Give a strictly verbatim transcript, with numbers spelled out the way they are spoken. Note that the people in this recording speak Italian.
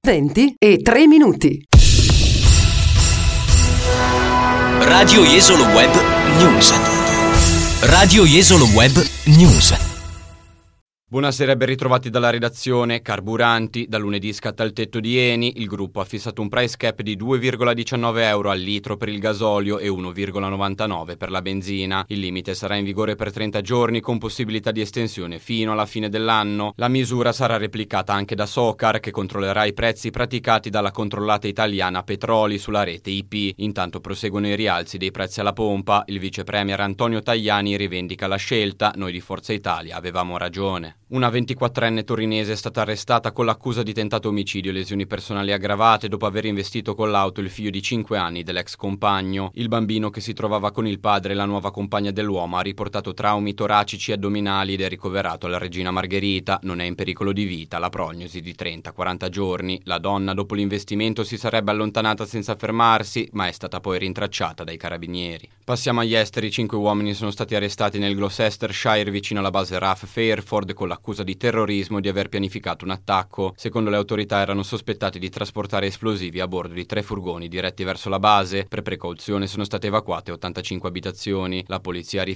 venti e tre minuti. Radio Jesolo Web News. Radio Jesolo Web News. Buonasera e ben ritrovati dalla redazione. Carburanti. Da lunedì scatta il tetto di Eni. Il gruppo ha fissato un price cap di due virgola diciannove euro al litro per il gasolio e uno virgola novantanove per la benzina. Il limite sarà in vigore per trenta giorni con possibilità di estensione fino alla fine dell'anno. La misura sarà replicata anche da Socar, che controllerà i prezzi praticati dalla controllata italiana Petroli sulla rete I P. Intanto proseguono i rialzi dei prezzi alla pompa. Il vice premier Antonio Tajani rivendica la scelta. Noi di Forza Italia avevamo ragione. Una ventiquattrenne torinese è stata arrestata con l'accusa di tentato omicidio e lesioni personali aggravate dopo aver investito con l'auto il figlio di cinque anni dell'ex compagno. Il bambino, che si trovava con il padre e la nuova compagna dell'uomo, ha riportato traumi toracici e addominali ed è ricoverato alla Regina Margherita. Non è in pericolo di vita, la prognosi di trenta quaranta giorni. La donna, dopo l'investimento, si sarebbe allontanata senza fermarsi, ma è stata poi rintracciata dai carabinieri. Passiamo agli esteri. Cinque uomini sono stati arrestati nel Gloucestershire vicino alla base R A F Fairford con l'accusa di terrorismo e di aver pianificato un attacco. Secondo le autorità erano sospettati di trasportare esplosivi a bordo di tre furgoni diretti verso la base. Per precauzione sono state evacuate ottantacinque abitazioni. La polizia ha